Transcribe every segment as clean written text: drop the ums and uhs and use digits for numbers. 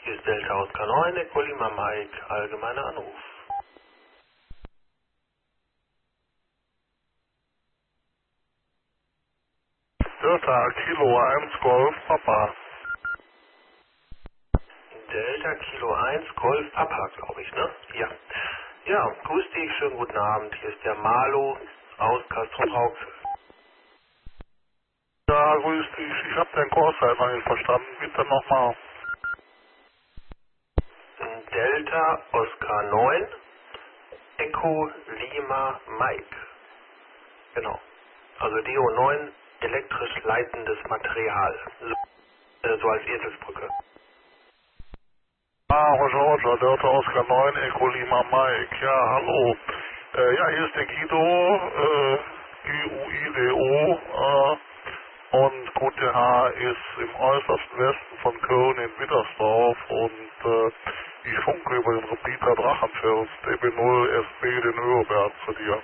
Hier ist Delta Oscar 9, Echo Lima Mike, allgemeiner Anruf. Delta Kilo 1 Golf Papa. Delta Kilo 1 Golf Papa, glaube ich, ne? Ja. Ja, grüß dich, schönen guten Abend. Hier ist der Marlo aus Castrop-Rauxel. Ja, grüß dich. Ich habe den Kurs halt noch nicht verstanden. Bitte nochmal. Delta Oscar 9, Echo Lima Mike. Genau. Also DO9, elektrisch leitendes Material. So als Eselsbrücke. Roger, Delta Oscar 9, Echo Lima Mike. Ja, hallo. Ja, hier ist der Guido, Guido, und QTH ist im äußersten Westen von Köln in Wittersdorf und ich funke über den Repeater Drachenfels DB0 SB den Öberg zu dir.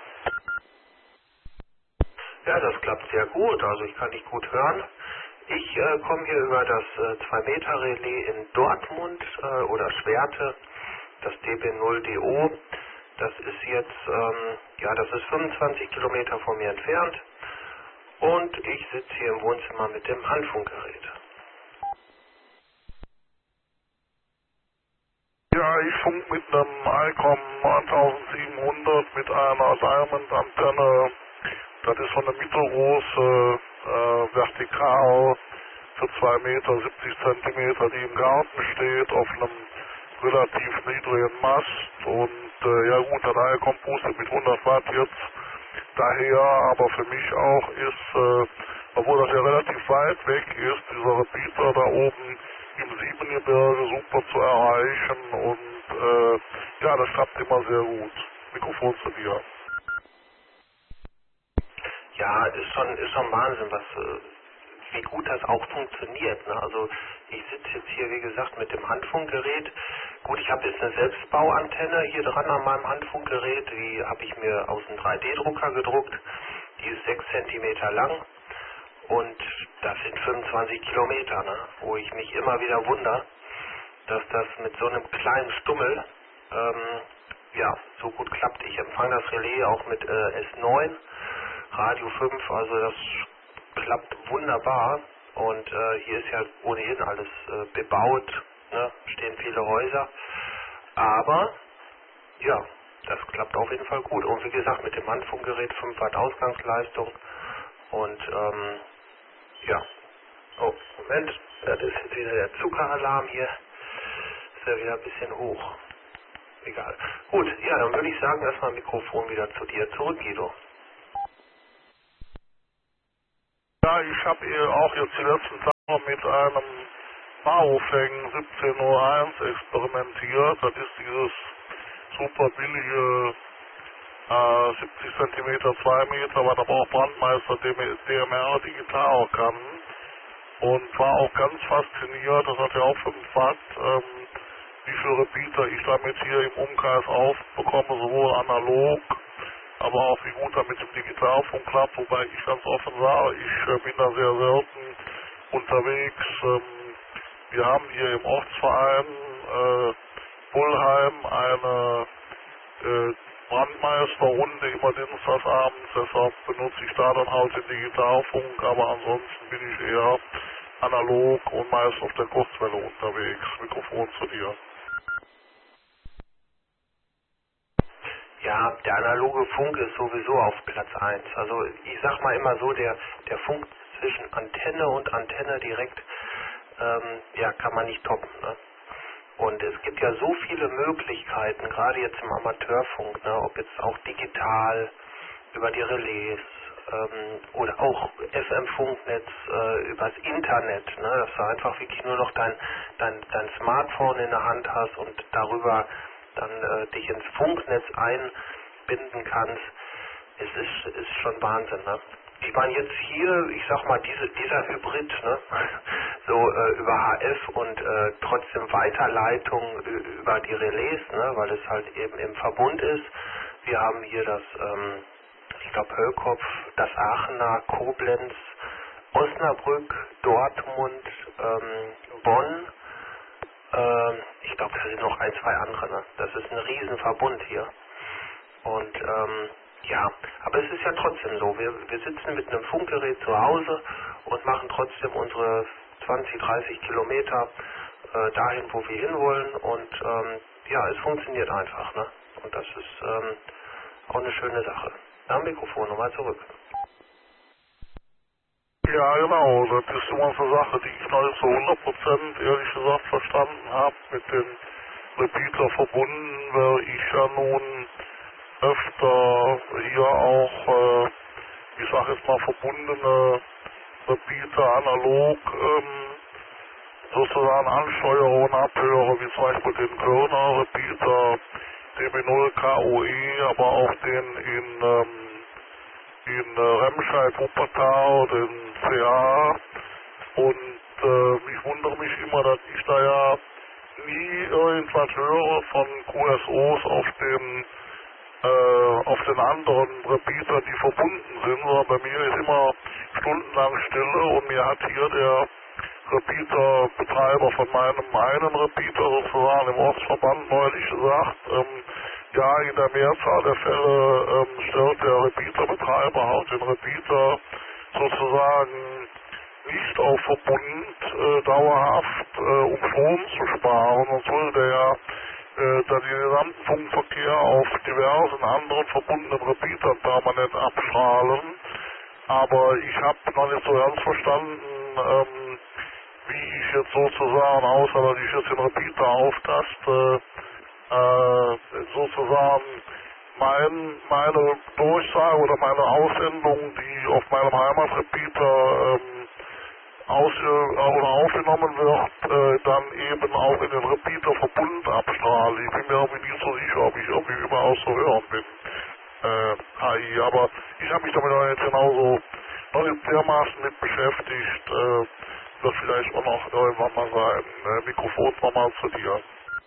Ja, das klappt sehr gut, also ich kann dich gut hören. Ich komme hier über das 2-Meter-Relais in Dortmund oder Schwerte, das DB0DO. Das ist jetzt, ja, das ist 25 Kilometer von mir entfernt und ich sitze hier im Wohnzimmer mit dem Handfunkgerät. Ja, ich funk mit einem ICOM 9700 mit einer Diamond-Antenne. Das ist so eine mittelgroße, vertikal für 2 Meter, 70 Zentimeter, die im Garten steht, auf einem relativ niedrigen Mast. Und ja gut, ein ICOM pustet mit 100 Watt jetzt daher, aber für mich auch ist, obwohl das ja relativ weit weg ist, dieser Repeater da oben im Siebengebirge super zu erreichen und ja, das klappt immer sehr gut. Mikrofon zu dir. Ja, ist schon Wahnsinn, wie gut das auch funktioniert. Ne? Also ich sitze jetzt hier, wie gesagt, mit dem Handfunkgerät. Gut, ich habe jetzt eine Selbstbauantenne hier dran an meinem Handfunkgerät. Die habe ich mir aus einem 3D-Drucker gedruckt. Die ist 6 Zentimeter lang und das sind 25 Kilometer, ne? Wo ich mich immer wieder wundere, dass das mit so einem kleinen Stummel ja, so gut klappt. Ich empfange das Relais auch mit S9, Radio 5, also das klappt wunderbar. Und hier ist ja ohnehin alles bebaut, ne? Stehen viele Häuser. Aber, ja, das klappt auf jeden Fall gut. Und wie gesagt, mit dem Handfunkgerät 5 Watt Ausgangsleistung. Und, ja. Oh, Moment, das ist jetzt wieder der Zuckeralarm hier. Ist ja wieder ein bisschen hoch. Egal. Gut, ja, dann würde ich sagen, erstmal Mikrofon wieder zu dir zurück, Guido. Ja, ich habe auch jetzt die letzten Tage mit einem Baofeng 1701 experimentiert. Das ist dieses super billige 70 cm, 2 Meter, was aber auch Brandmeister DMR digital kann. Und war auch ganz fasziniert, das hat ja auch 5 Watt, wie viele Repeater ich damit hier im Umkreis aufbekomme, sowohl analog, aber auch wie gut das mit dem Digitalfunk klappt, wobei ich ganz offen sage, ich bin da sehr selten unterwegs. Wir haben hier im Ortsverein Bullheim eine Brandmeisterrunde immer dienstagsabends, deshalb benutze ich da dann halt den Digitalfunk, aber ansonsten bin ich eher analog und meist auf der Kurzwelle unterwegs. Mikrofon zu dir. Ja, der analoge Funk ist sowieso auf Platz 1. Also ich sag mal immer so, der Funk zwischen Antenne und Antenne direkt, ja, kann man nicht toppen. Ne? Und es gibt ja so viele Möglichkeiten, gerade jetzt im Amateurfunk, ne, ob jetzt auch digital, über die Relais oder auch FM-Funknetz, übers Internet, ne, dass du einfach wirklich nur noch dein Smartphone in der Hand hast und darüber dann dich ins Funknetz einbinden kannst. Es ist schon Wahnsinn, ne? Ich meine jetzt hier, ich sag mal, dieser Hybrid, ne? So über HF und trotzdem Weiterleitung über die Relais, ne? Weil es halt eben im Verbund ist. Wir haben hier das, ich glaube Höllkopf, das Aachener, Koblenz, Osnabrück, Dortmund, Bonn, da sind noch ein, zwei andere, ne? Das ist ein Riesenverbund hier. Und ja, aber es ist ja trotzdem so, wir sitzen mit einem Funkgerät zu Hause und machen trotzdem unsere 20, 30 Kilometer dahin, wo wir hinwollen und ja, es funktioniert einfach, ne? Und das ist auch eine schöne Sache. Am Mikrofon nochmal zurück. Ja, genau, das ist immer so eine Sache, die ich noch nicht so 100% ehrlich gesagt verstanden habe, mit dem Repeater verbunden, weil ich ja nun öfter hier auch, ich sag jetzt mal verbundene Repeater analog sozusagen ansteuere und abhöre, wie zum Beispiel den Körner Repeater DB0 KOE, aber auch den in Remscheid, Wuppertal, den CA und ich wundere mich immer, dass ich da ja nie irgendwas höre von QSOs auf den anderen Repeater, die verbunden sind, sondern bei mir ist immer stundenlang Stille und mir hat hier der Repeater-Betreiber von meinem einen Repeater sozusagen im Ortsverband neulich gesagt, ja, in der Mehrzahl der Fälle stellt der Repeater-Betreiber halt den Repeater sozusagen nicht auf Verbund dauerhaft, um Strom zu sparen, sonst würde der ja da den gesamten Funkverkehr auf diversen anderen verbundenen Repeatern permanent abstrahlen. Aber ich habe noch nicht so ganz verstanden, wie ich jetzt sozusagen, außer dass ich jetzt den Repeater auftaste, sozusagen meine Durchsage oder meine Aussendung, die auf meinem Heimatrepeater oder aufgenommen wird, dann eben auch in den Repeater-Verbund abstrahlen. Ich bin mir irgendwie nicht so sicher, ob ich irgendwie überall zu hören bin. KI, aber ich habe mich damit auch jetzt genauso noch nicht dermaßen mit beschäftigt, wird vielleicht auch noch irgendwann mal sein. Mikrofon nochmal zu dir.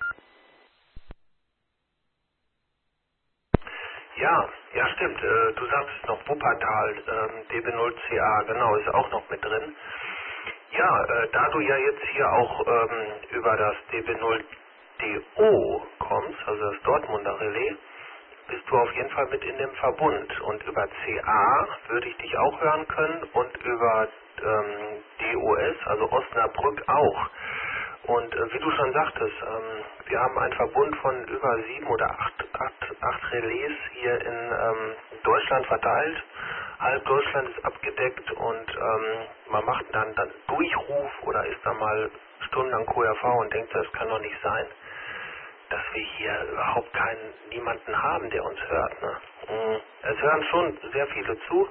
Ja, ja stimmt, du sagst noch Wuppertal, DB0CA, genau, ist auch noch mit drin. Ja, da du ja jetzt hier auch über das DB0DO kommst, also das Dortmunder Relais, bist du auf jeden Fall mit in dem Verbund. Und über CA würde ich dich auch hören können und über DOS, also Osnabrück auch. Und wie du schon sagtest, wir haben einen Verbund von über 7 oder 8 Relais hier in Deutschland verteilt. Halb Deutschland ist abgedeckt und man macht dann Durchruf oder ist dann mal stundenlang QRV und denkt, das kann doch nicht sein, dass wir hier überhaupt niemanden haben, der uns hört. Ne? Es hören schon sehr viele zu,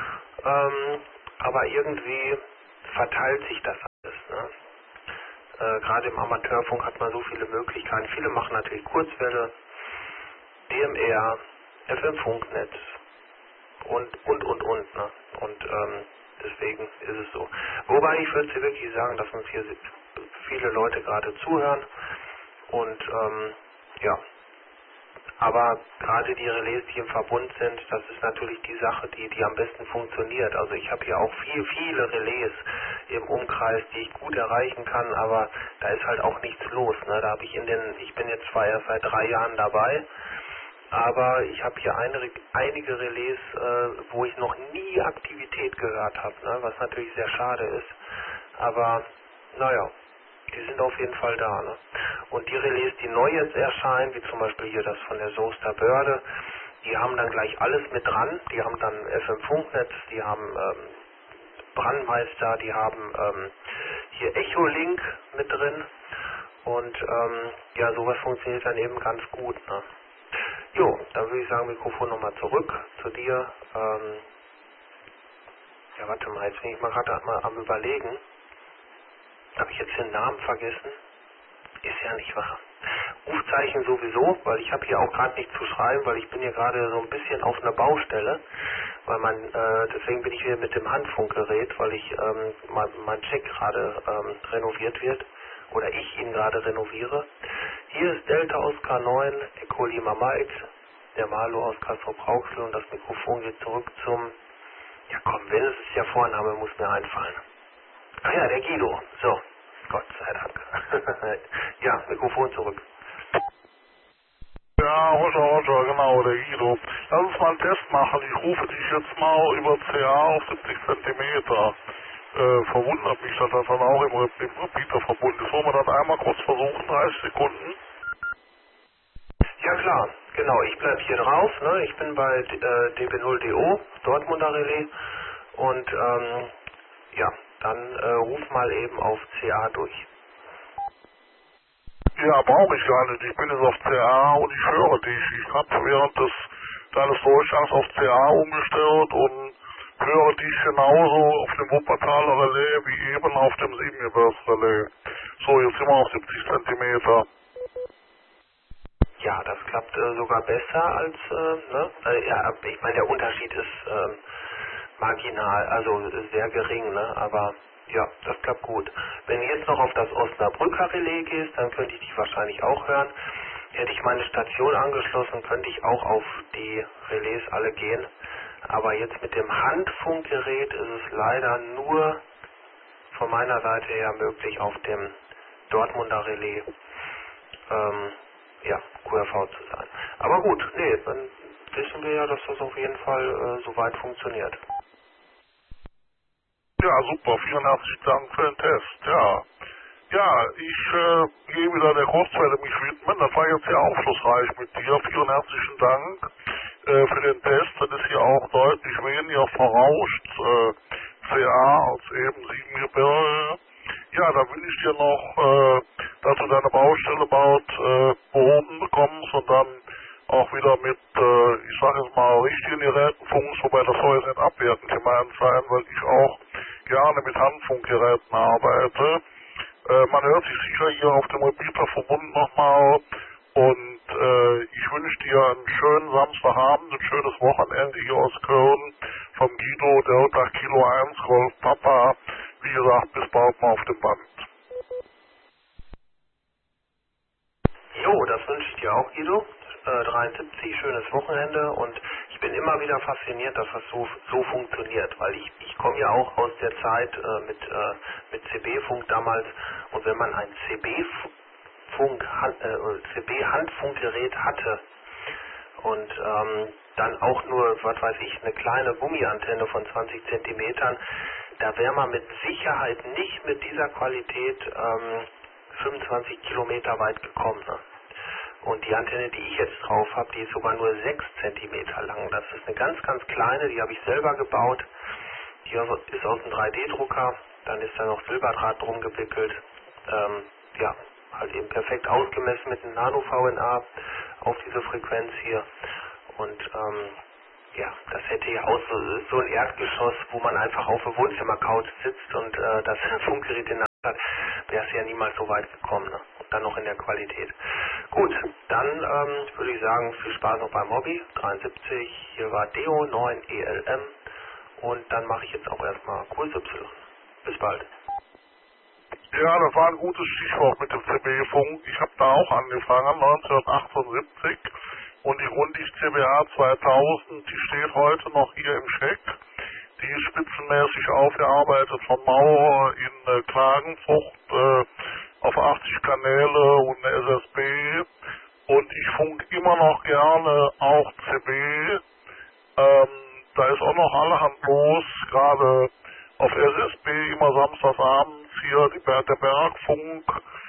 aber irgendwie verteilt sich das alles. Ne? Gerade im Amateurfunk hat man so viele Möglichkeiten. Viele machen natürlich Kurzwelle, DMR, FM-Funknetz und. Ne? Und deswegen ist es so. Wobei ich würde wirklich sagen, dass uns hier viele Leute gerade zuhören und ja. Aber gerade die Relais, die im Verbund sind, das ist natürlich die Sache, die am besten funktioniert. Also ich habe hier auch viele Relais im Umkreis, die ich gut erreichen kann, aber da ist halt auch nichts los. Ne? Da habe ich ich bin jetzt zwar erst seit 3 Jahren dabei, aber ich habe hier einige Relais, wo ich noch nie Aktivität gehört habe, ne? Was natürlich sehr schade ist. Aber naja. Die sind auf jeden Fall da. Ne? Und die Relais, die neu jetzt erscheinen, wie zum Beispiel hier das von der Soester Börde, die haben dann gleich alles mit dran. Die haben dann FM-Funknetz, die haben Brandmeister, die haben hier Echolink mit drin. Und ja, sowas funktioniert dann eben ganz gut. Ne? Jo, dann würde ich sagen, Mikrofon nochmal zurück zu dir. Ja, warte mal, jetzt bin ich mal gerade am Überlegen. Habe ich jetzt den Namen vergessen? Ist ja nicht wahr. Rufzeichen sowieso, weil ich habe hier auch gerade nichts zu schreiben, weil ich bin hier gerade so ein bisschen auf einer Baustelle, weil deswegen bin ich hier mit dem Handfunkgerät, weil ich mein Check gerade renoviert wird oder ich ihn gerade renoviere. Hier ist Delta Oscar 9, Echo Lima Mike, der Malo aus Castrop-Rauxel und das Mikrofon geht zurück zum, ja komm, wenn es ist der Vorname, muss mir einfallen. Ah ja, der Guido. So, Gott sei Dank. Ja, Mikrofon zurück. Ja, Roger, genau, der Guido. Lass uns mal einen Test machen. Ich rufe dich jetzt mal über CA auf 70 Zentimeter. Verwundert mich, dass das dann auch im Repeater verbunden ist. Wollen wir das einmal kurz versuchen, 30 Sekunden? Ja klar, genau, ich bleib hier drauf, ne? Ich bin bei DB0DO, Dortmunder Relais und ja, dann ruf mal eben auf CA durch. Ja, brauche ich gar nicht. Ich bin jetzt auf CA und ich höre dich. Ich habe während deines Durchgangs auf CA umgestellt und höre dich genauso auf dem Wuppertaler Relais wie eben auf dem Siebengebirgsrelais. So, jetzt sind wir auf 70 Zentimeter. Ja, das klappt sogar besser als, ne? Ja, ich meine, der Unterschied ist marginal, also sehr gering, ne? Aber ja, das klappt gut. Wenn du jetzt noch auf das Osnabrücker Relais gehst, dann könnte ich dich wahrscheinlich auch hören. Hätte ich meine Station angeschlossen, könnte ich auch auf die Relais alle gehen. Aber jetzt mit dem Handfunkgerät ist es leider nur von meiner Seite her möglich, auf dem Dortmunder Relais ja, QRV zu sein. Aber gut, nee, dann wissen wir ja, dass das auf jeden Fall soweit funktioniert. Ja, super. Vielen herzlichen Dank für den Test. Ja. Ja, ich gehe wieder der Kurzwelle mich widmen. Das war jetzt sehr aufschlussreich mit dir. Vielen herzlichen Dank für den Test. Das ist hier auch deutlich weniger verrauscht. CA als eben Siebengebirge. Ja, da will ich dir noch, dass du deine Baustelle behoben bekommst und dann auch wieder mit, ich sage jetzt mal, richtigen Geräten funkst, wobei das soll jetzt nicht abwertend gemeint sein, weil ich auch gerne mit Handfunkgeräten arbeite. Man hört sich sicher hier auf dem Repeater-Verbund nochmal und ich wünsche dir einen schönen Samstagabend, ein schönes Wochenende hier aus Köln vom Guido, Delta Kilo 1, Golf Papa. Wie gesagt, bis bald mal auf dem Band. Jo, das wünsche ich dir auch, Guido. 73, schönes Wochenende und ich bin immer wieder fasziniert, dass das so funktioniert, weil ich komme ja auch aus der Zeit mit CB-Funk damals und wenn man ein CB-Handfunkgerät hatte und dann auch nur, was weiß ich, eine kleine Gummiantenne von 20 Zentimetern, da wäre man mit Sicherheit nicht mit dieser Qualität 25 Kilometer weit gekommen. Ne? Und die Antenne, die ich jetzt drauf habe, die ist sogar nur 6 Zentimeter lang. Das ist eine ganz, ganz kleine, die habe ich selber gebaut. Die ist aus einem 3D-Drucker, dann ist da noch Silberdraht drum gewickelt. Ja, halt eben perfekt ausgemessen mit einem Nano-VNA auf diese Frequenz hier. Und ja, das hätte ja auch so ein Erdgeschoss, wo man einfach auf der Wohnzimmercouch sitzt und das Funkgerät in der Hand hat, wäre es ja niemals so weit gekommen. Ne? Und dann noch in der Qualität. Gut, dann würde ich sagen, viel Spaß noch beim Hobby. 73, hier war Deo 9 ELM und dann mache ich jetzt auch erstmal Kurs Y. Bis bald. Ja, das war ein gutes Stichwort mit dem CB-Funk. Ich habe da auch angefangen, 1978. Und die Grundig CBA 2000, die steht heute noch hier im Scheck. Die ist spitzenmäßig aufgearbeitet von Maurer in Klagenfurt auf 80 Kanäle und eine SSB. Und ich funk immer noch gerne auch CB. Da ist auch noch allerhand los, gerade auf SSB immer samstagsabends hier der Bergfunk.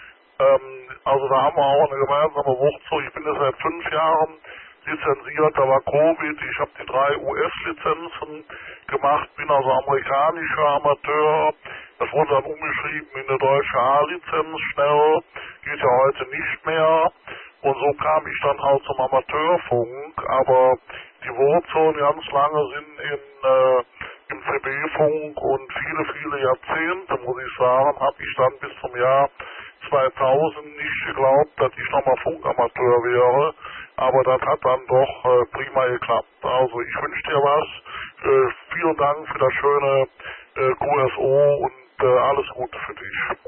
Also da haben wir auch eine gemeinsame Wurzel. Ich bin jetzt seit 5 Jahren lizenziert, da war Covid, ich habe die 3 US-Lizenzen gemacht, bin also amerikanischer Amateur. Das wurde dann umgeschrieben in eine deutsche A-Lizenz schnell, geht ja heute nicht mehr. Und so kam ich dann halt zum Amateurfunk, aber die Wurzeln ganz lange sind im CB-Funk und viele Jahrzehnte, muss ich sagen, habe ich dann bis zum Jahr 2000 nicht geglaubt, dass ich nochmal Funkamateur wäre, aber das hat dann doch prima geklappt. Also ich wünsche dir was, vielen Dank für das schöne QSO und alles Gute für dich.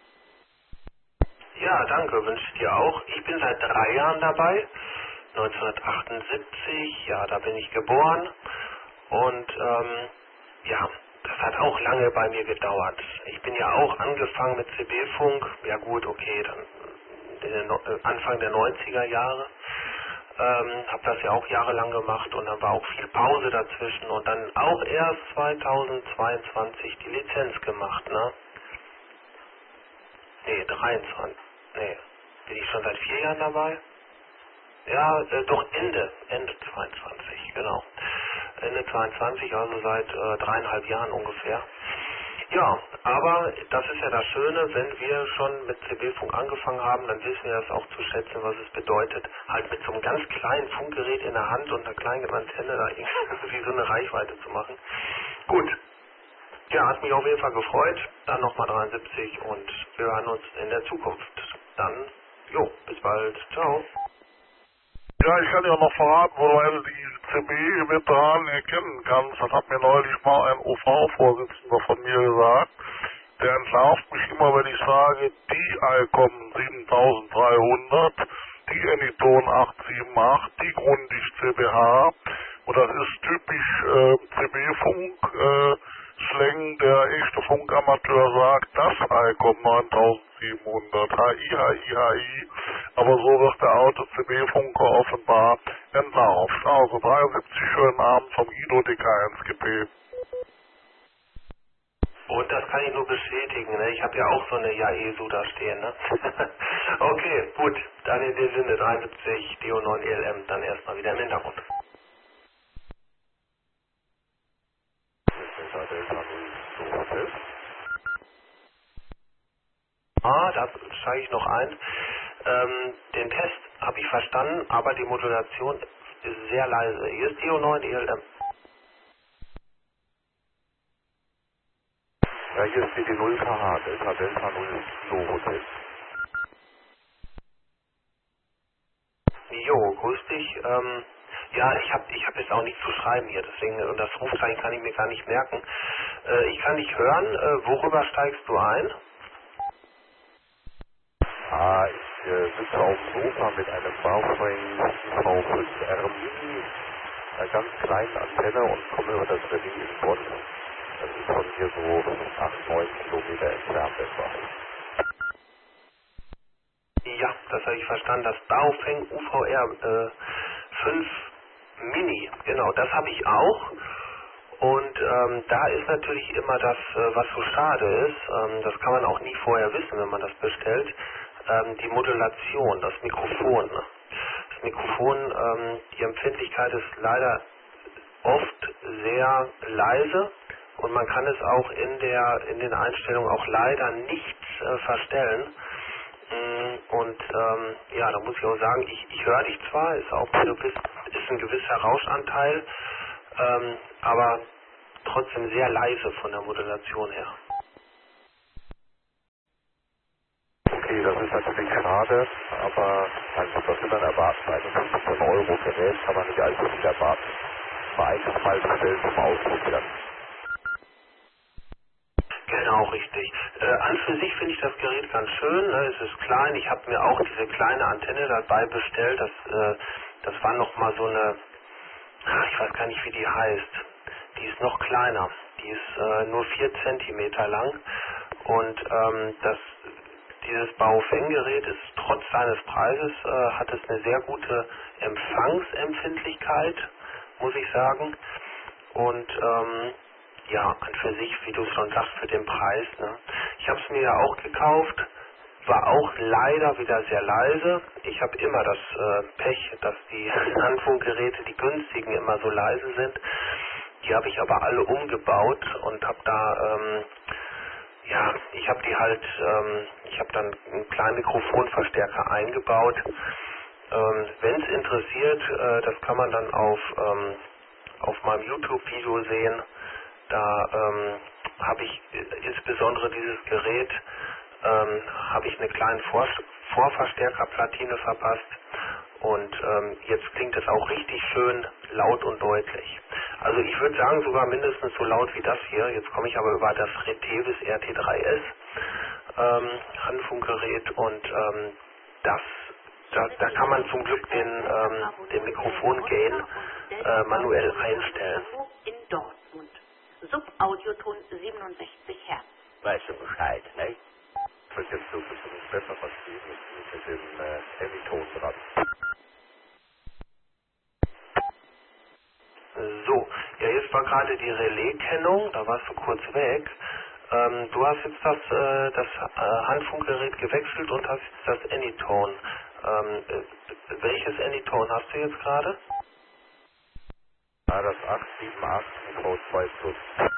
Ja, danke, wünsche ich dir auch. Ich bin seit 3 Jahren dabei, 1978, ja, da bin ich geboren und ja, das hat auch lange bei mir gedauert. Ich bin ja auch angefangen mit CB-Funk, ja gut, okay, dann Anfang der 90er Jahre. Habe das ja auch jahrelang gemacht und dann war auch viel Pause dazwischen und dann auch erst 2022 die Lizenz gemacht, ne? Nee, 23. Nee, bin ich schon seit 4 Jahren dabei? Ja, doch Ende 22, genau. Ende 22, also seit 3,5 Jahren ungefähr. Ja, aber das ist ja das Schöne, wenn wir schon mit CB-Funk angefangen haben, dann wissen wir das auch zu schätzen, was es bedeutet, halt mit so einem ganz kleinen Funkgerät in der Hand und einer kleinen Antenne da irgendwie so eine Reichweite zu machen. Gut, ja, hat mich auf jeden Fall gefreut. Dann nochmal 73 und wir hören uns in der Zukunft. Dann, jo, bis bald. Ciao. Ja, ich kann ja noch verraten, woher du die CB-Veteranen erkennen kannst. Das hat mir neulich mal ein OV-Vorsitzender von mir gesagt. Der entlarvt mich immer, wenn ich sage, die ICOM 7300, die Eniton 878, die Grundig CBH. Und das ist typisch CB-Funk, Slang, der echte Funkamateur sagt, das ICOM 9700, HI. Aber so wird der alte CB-Funker offenbar entlarvt. Also 73 schönen Abend vom Guido DK1GP. Und das kann ich nur bestätigen, ne? Ich habe ja auch so eine Yaesu da stehen, ne? Okay, gut. Dann in dem Sinne 73 DO9 ELM, dann erstmal wieder im Hintergrund. Da steige ich noch ein. Den Test habe ich verstanden, aber die Modulation ist sehr leise. Hier ist DO9 ELM. Ja, hier ist die 0 KH, Delta 0 So Hotel. Jo, grüß dich. Ja, ich hab jetzt auch nichts zu schreiben hier, deswegen, und das Rufzeichen kann ich mir gar nicht merken. Ich kann dich hören. Worüber steigst du ein? Ich sitze auf dem Sofa mit einem Baofeng V5R Mini, einer ganz kleinen Antenne und komme über das Berlin in Bonn. Das ist von hier so 8-9 Kilometer entfernt etwa. Ja, das habe ich verstanden. Das Baofeng UVR 5 Mini, genau, das habe ich auch. Und da ist natürlich immer das, was so schade ist, das kann man auch nie vorher wissen, wenn man das bestellt, die Modulation, das Mikrofon. Ne? Das Mikrofon, die Empfindlichkeit ist leider oft sehr leise und man kann es auch in den Einstellungen auch leider nicht verstellen. Und ja, da muss ich auch sagen, ich höre dich zwar, ist auch ist ein gewisser Rauschanteil, aber trotzdem sehr leise von der Modulation her. Okay, das ist natürlich schade, aber mein Gott, was will man erwarten? Bei einem 15 Euro Gerät kann man nicht allzu viel erwarten. Bei einem Fall bestellt zum Ausprobieren. Genau, richtig. An für sich finde ich das Gerät ganz schön. Ne? Es ist klein. Ich habe mir auch diese kleine Antenne dabei bestellt. Das war nochmal so eine, ich weiß gar nicht, wie die heißt. Die ist noch kleiner. Die ist nur 4 Zentimeter lang. Und dieses Baofeng-Gerät ist trotz seines Preises, hat es eine sehr gute Empfangsempfindlichkeit, muss ich sagen. Und ja, an für sich, wie du schon sagst, für den Preis. Ne? Ich habe es mir ja auch gekauft, war auch leider wieder sehr leise. Ich habe immer das Pech, dass die Handfunkgeräte, die günstigen, immer so leise sind. Die habe ich aber alle umgebaut und habe da, ja, ich habe die halt, ich habe dann einen kleinen Mikrofonverstärker eingebaut. Wenn es interessiert, das kann man dann auf meinem YouTube-Video sehen. Da habe ich insbesondere dieses Gerät, habe ich eine kleine Vorverstärkerplatine verpasst und jetzt klingt es auch richtig schön laut und deutlich. Also ich würde sagen sogar mindestens so laut wie das hier. Jetzt komme ich aber über das Retevis RT3S Handfunkgerät und da kann man zum Glück den Mikrofon-Gain manuell einstellen. In Dortmund. Subaudioton 67 Hertz. Weißt du Bescheid, ne? Ich würde jetzt so ein bisschen besser verstehen, mit dem Anyton dran. So, ja, jetzt war gerade die Relaiskennung, da warst du kurz weg. Du hast jetzt das Handfunkgerät gewechselt und hast jetzt das Anyton. Welches Anyton hast du jetzt gerade? Ja, das 878 UV2 Plus.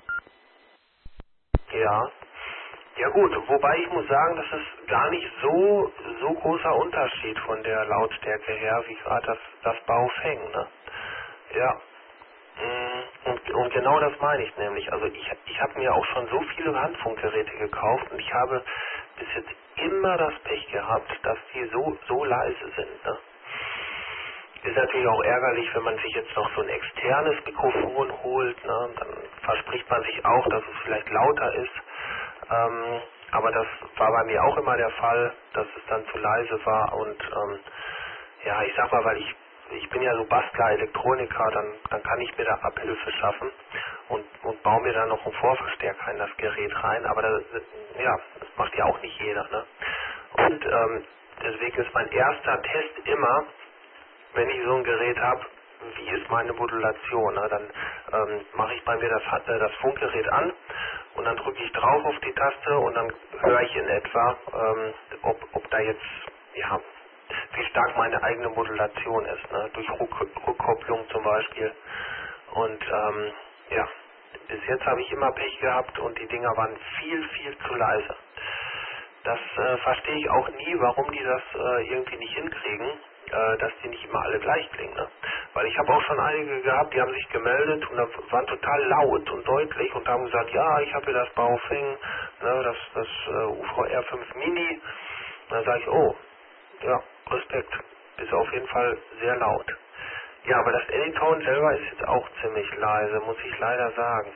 Ja. Ja gut, wobei ich muss sagen, das ist gar nicht so großer Unterschied von der Lautstärke her, wie gerade das Baofeng, ne? Ja. Und genau das meine ich nämlich. Also ich habe mir auch schon so viele Handfunkgeräte gekauft und ich habe bis jetzt immer das Pech gehabt, dass die so leise sind, ne? Ist natürlich auch ärgerlich, wenn man sich jetzt noch so ein externes Mikrofon holt, ne? Dann verspricht man sich auch, dass es vielleicht lauter ist. Aber das war bei mir auch immer der Fall, dass es dann zu leise war und ja, ich sag mal, weil ich bin ja so Bastler, Elektroniker, dann kann ich mir da Abhilfe schaffen und baue mir dann noch einen Vorverstärker in das Gerät rein, aber das macht ja auch nicht jeder, ne? Und deswegen ist mein erster Test immer, wenn ich so ein Gerät habe, wie ist meine Modulation? Ne? Dann mache ich bei mir das Funkgerät an und dann drücke ich drauf auf die Taste und dann höre ich in etwa, ob da jetzt, ja, wie stark meine eigene Modulation ist, ne? Durch Rückkopplung zum Beispiel. Und ja, bis jetzt habe ich immer Pech gehabt und die Dinger waren viel zu leise. Das verstehe ich auch nie, warum die das irgendwie nicht hinkriegen, dass die nicht immer alle gleich klingen. Ne? Weil ich habe auch schon einige gehabt, die haben sich gemeldet und waren total laut und deutlich und haben gesagt, ja, ich habe hier das Baofeng, ne, das UVR 5 Mini. Und dann sage ich, oh, ja, Respekt, ist auf jeden Fall sehr laut. Ja, aber das Anyton selber ist jetzt auch ziemlich leise, muss ich leider sagen.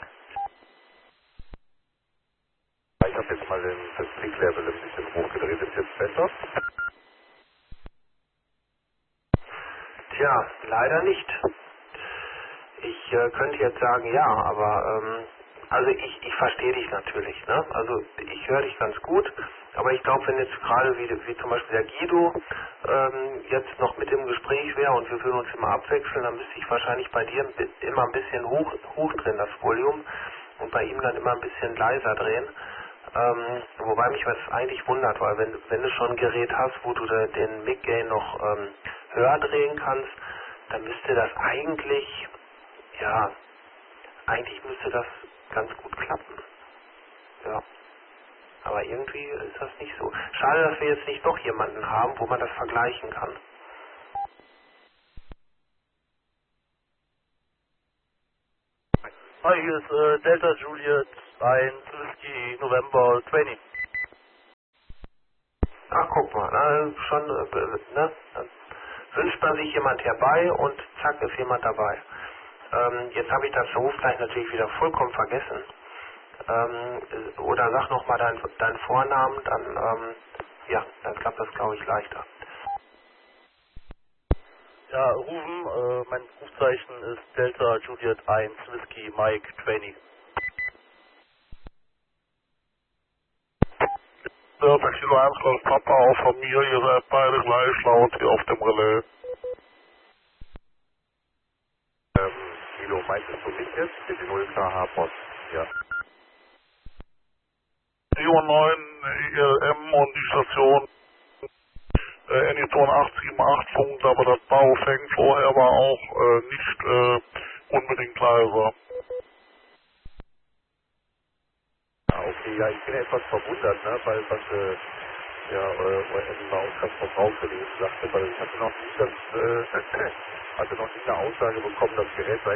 Ich habe jetzt mal das Klicklevel ein bisschen hochgedreht, ist jetzt besser? Tja, leider nicht. Ich könnte jetzt sagen, ja, aber also ich verstehe dich natürlich, ne? Also ich höre dich ganz gut, aber ich glaube, wenn jetzt gerade wie zum Beispiel der Guido jetzt noch mit im Gespräch wäre und wir würden uns immer abwechseln, dann müsste ich wahrscheinlich bei dir immer ein bisschen hoch drehen, das Volume, und bei ihm dann immer ein bisschen leiser drehen. Wobei mich das eigentlich wundert, weil wenn du schon ein Gerät hast, wo du den Mic-Gain noch höher drehen kannst, dann müsste das eigentlich, ja, eigentlich müsste das ganz gut klappen. Ja. Aber irgendwie ist das nicht so. Schade, dass wir jetzt nicht noch jemanden haben, wo man das vergleichen kann. Hi, hier ist Delta Juliet 1 Whiskey November 20. Ach, guck mal, schon, ne? Dann wünscht man sich jemand herbei und zack, ist jemand dabei. Jetzt habe ich das so gleich natürlich wieder vollkommen vergessen. Oder sag nochmal deinen Vornamen, dann, ja, dann klappt das, glaube ich, leichter. Ja, Rufen, mein Rufzeichen ist Delta Juliet 1 Whiskey Mike 20. Delta Kilo 1 Golf Papa, auch von mir, ihr seid beide gleich laut hier auf dem Relais. Kilo, meintest du mich jetzt? Mit dem 0 kH Post, ja. 79 ILM und die Station Anyton 878 funkt, aber das Baofeng vorher war auch nicht unbedingt leiser. Ah, okay, ja, ich bin etwas verwundert, ne, weil was bei uns ganz vom Raum gelesen sagte, weil ich hatte noch nie eine Aussage bekommen, das Gerät sei